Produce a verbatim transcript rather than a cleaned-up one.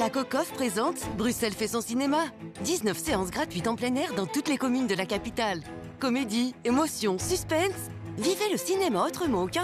La Cocoff présente Bruxelles fait son cinéma. dix-neuf séances gratuites en plein air dans toutes les communes de la capitale. Comédie, émotion, suspense. Vivez le cinéma autrement au cœur